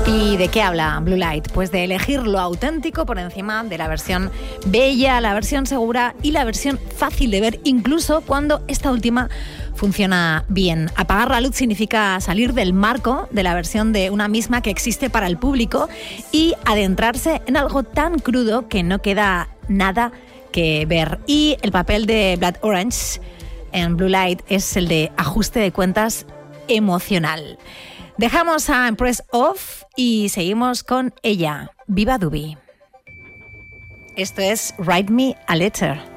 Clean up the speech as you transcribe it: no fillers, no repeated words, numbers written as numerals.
¿Y de qué habla Blue Light? Pues de elegir lo auténtico por encima de la versión bella, la versión segura y la versión fácil de ver, incluso cuando esta última funciona bien. Apagar la luz significa salir del marco de la versión de una misma que existe para el público y adentrarse en algo tan crudo que no queda nada que ver. Y el papel de Blood Orange en Blue Light es el de ajuste de cuentas emocional. Dejamos a Empress off y seguimos con ella, Viva Dubi. Esto es Write Me a Letter.